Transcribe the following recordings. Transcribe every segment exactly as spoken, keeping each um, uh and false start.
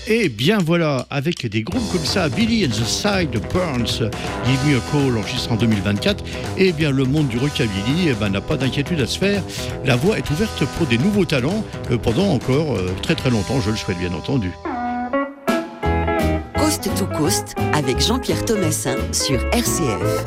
Et bien voilà, avec des groupes comme ça, Billy and the Sideburns, Give Me a Call, enregistré en deux mille vingt-quatre, et bien le monde du rockabilly eh ben, n'a pas d'inquiétude à se faire. La voie est ouverte pour des nouveaux talents euh, pendant encore euh, très très longtemps, je le souhaite bien entendu. Coast to Coast avec Jean-Pierre Thomassin sur R C F.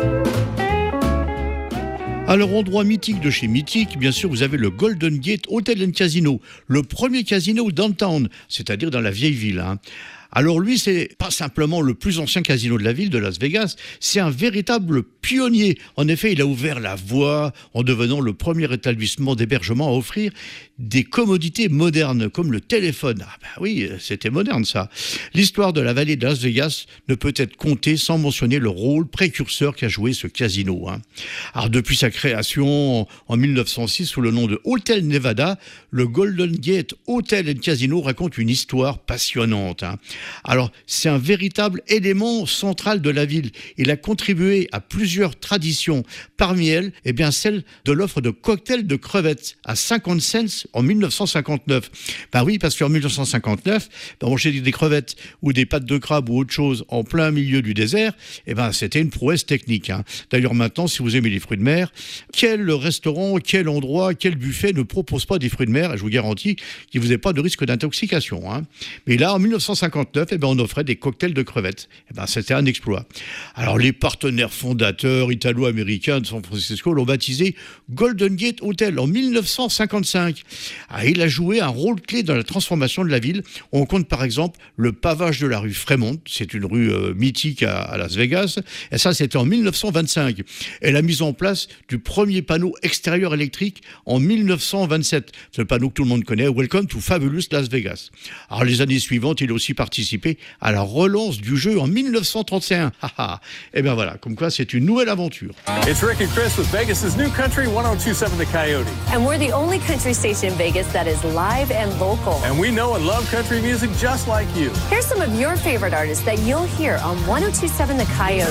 Alors, endroit mythique de chez Mythique, bien sûr, vous avez le Golden Gate Hotel and Casino, le premier casino downtown, c'est-à-dire dans la vieille ville. Hein. Alors lui, c'est pas simplement le plus ancien casino de la ville de Las Vegas, c'est un véritable pionnier. En effet, il a ouvert la voie en devenant le premier établissement d'hébergement à offrir des commodités modernes, comme le téléphone. Ah ben oui, c'était moderne ça. L'histoire de la vallée de Las Vegas ne peut être contée sans mentionner le rôle précurseur qu'a joué ce casino. Hein. Alors depuis sa création en mille neuf cent six sous le nom de Hotel Nevada, le Golden Gate Hotel and Casino raconte une histoire passionnante. Hein. Alors, c'est un véritable élément central de la ville. Il a contribué à plusieurs traditions. Parmi elles, eh bien, celle de l'offre de cocktails de crevettes à cinquante cents en mille neuf cent cinquante-neuf. Ben oui, parce qu'en mille neuf cent cinquante-neuf, ben, on jetait des crevettes ou des pâtes de crabe ou autre chose en plein milieu du désert. Eh ben, c'était une prouesse technique. Hein. D'ailleurs, maintenant, si vous aimez les fruits de mer, quel restaurant, quel endroit, quel buffet ne propose pas des fruits de mer? Je vous garantis qu'il vous ait pas de risque d'intoxication. Hein. Mais là, en mille neuf cent cinquante-neuf, eh ben, on offrait des cocktails de crevettes. Eh ben, c'était un exploit. Alors, les partenaires fondateurs italo-américains de San Francisco l'ont baptisé Golden Gate Hotel en mille neuf cent cinquante-cinq. Ah, il a joué un rôle clé dans la transformation de la ville. On compte par exemple le pavage de la rue Fremont, c'est une rue euh, mythique à, à Las Vegas, et ça c'était en mille neuf cent vingt-cinq. Et la mise en place du premier panneau extérieur électrique en mille neuf cent vingt-sept. C'est le panneau que tout le monde connaît, Welcome to Fabulous Las Vegas. Alors les années suivantes, il a aussi participé à la relance du jeu en mille neuf cent trente et un. Et bien voilà, comme quoi c'est une nouvelle aventure. It's Rick and Chris with Vegas' new country one oh two point seven The Coyote. And we're the only country station in Vegas that is live and local. And we know and love country music just like you. Here's some of your favorite artists that you'll hear on one oh two point seven The Coyote.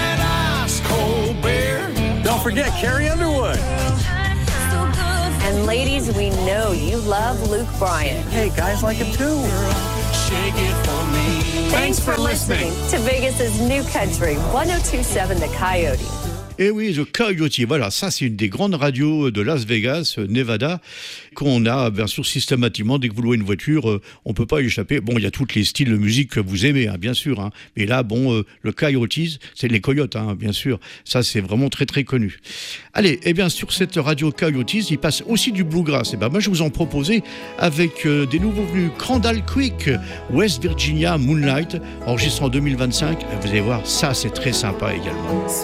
Don't forget Carrie Underwood. And ladies, we know you love Luke Bryan. Hey, guys like him too. Thanks for listening to Vegas' new country, one oh two point seven The Coyote. Et oui, The Coyote, voilà, ça c'est une des grandes radios de Las Vegas, Nevada, qu'on a bien sûr systématiquement, dès que vous louez une voiture, euh, on ne peut pas y échapper. Bon, il y a tous les styles de musique que vous aimez, hein, bien sûr, hein, mais là, bon, euh, le Coyotes, c'est les coyotes, hein, bien sûr, ça c'est vraiment très très connu. Allez, et bien sur cette radio Coyotes, il passe aussi du bluegrass. Et ben moi je vous en proposais avec euh, des nouveaux venus, Crandall Creek, West Virginia Moonlight, enregistré en deux mille vingt-cinq. Vous allez voir, ça c'est très sympa également.